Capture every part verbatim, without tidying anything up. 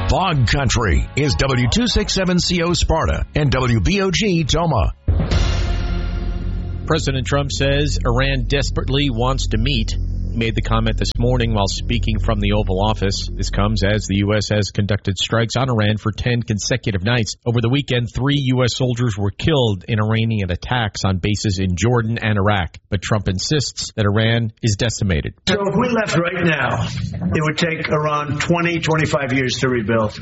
Bog Country is W two sixty-seven C O Sparta and W B O G Toma. President Trump says Iran desperately wants to meet. He made the comment this morning while speaking from the Oval Office. This comes as the U S has conducted strikes on Iran for ten consecutive nights. Over the weekend, three U S soldiers were killed in Iranian attacks on bases in Jordan and Iraq. But Trump insists that Iran is decimated. So if we left right now, it would take Iran twenty, twenty-five years to rebuild.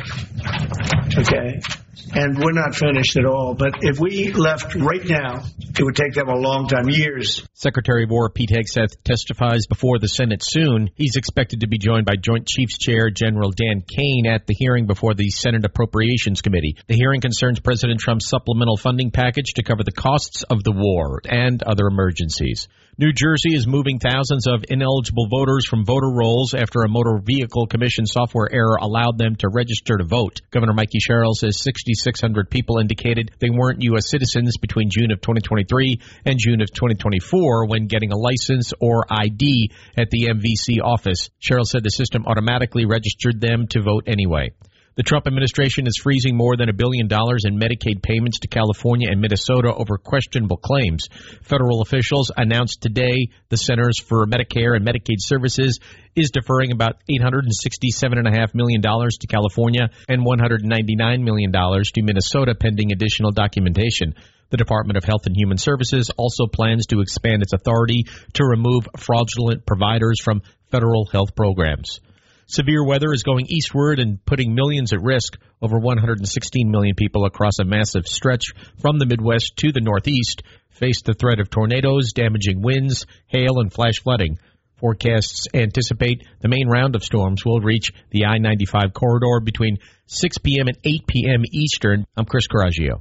Okay? And we're not finished at all. But if we left right now, it would take them a long time, years. Secretary of War Pete Hegseth testifies before the Senate soon. He's expected to be joined by Joint Chiefs Chair General Dan Kane at the hearing before the Senate Appropriations Committee. The hearing concerns President Trump's supplemental funding package to cover the costs of the war and other emergencies. New Jersey is moving thousands of ineligible voters from voter rolls after a Motor Vehicle Commission software error allowed them to register to vote. Governor Mikey Sherrill says six thousand six hundred people indicated they weren't U S citizens between June of twenty twenty-three and June of twenty twenty-four when getting a license or I D at the M V C office. Sherrill said the system automatically registered them to vote anyway. The Trump administration is freezing more than a billion dollars in Medicaid payments to California and Minnesota over questionable claims. Federal officials announced today the Centers for Medicare and Medicaid Services is deferring about eight hundred sixty-seven point five million dollars to California and one hundred ninety-nine million dollars to Minnesota pending additional documentation. The Department of Health and Human Services also plans to expand its authority to remove fraudulent providers from federal health programs. Severe weather is going eastward and putting millions at risk. Over one hundred sixteen million people across a massive stretch from the Midwest to the Northeast face the threat of tornadoes, damaging winds, hail, and flash flooding. Forecasts anticipate the main round of storms will reach the I ninety-five corridor between six p.m. and eight p.m. Eastern. I'm Chris Coraggio.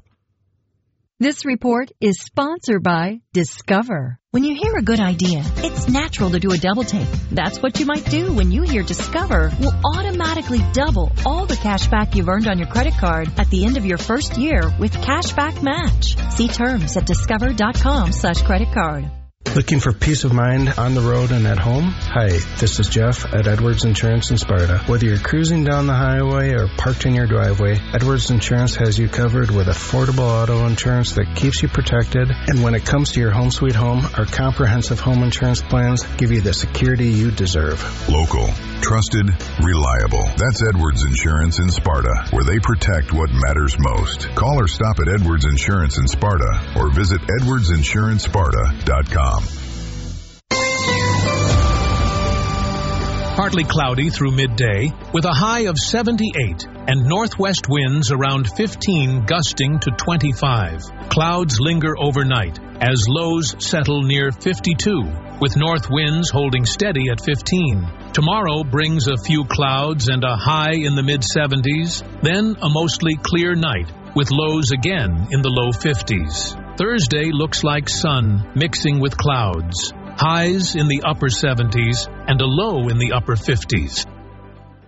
This report is sponsored by Discover. When you hear a good idea, it's natural to do a double take. That's what you might do when you hear Discover will automatically double all the cash back you've earned on your credit card at the end of your first year with Cashback Match. See terms at discover.com slash credit card. Looking for peace of mind on the road and at home? Hi, this is Jeff at Edwards Insurance in Sparta. Whether you're cruising down the highway or parked in your driveway, Edwards Insurance has you covered with affordable auto insurance that keeps you protected. And when it comes to your home sweet home, our comprehensive home insurance plans give you the security you deserve. Local, trusted, reliable. That's Edwards Insurance in Sparta, where they protect what matters most. Call or stop at Edwards Insurance in Sparta or visit edwards insurance sparta dot com. Partly cloudy through midday with a high of seventy-eight and northwest winds around fifteen gusting to twenty-five. Clouds linger overnight as lows settle near fifty-two with north winds holding steady at fifteen. Tomorrow brings a few clouds and a high in the mid-seventies, then a mostly clear night with lows again in the low fifties. Thursday looks like sun mixing with clouds. Highs in the upper seventies and a low in the upper fifties.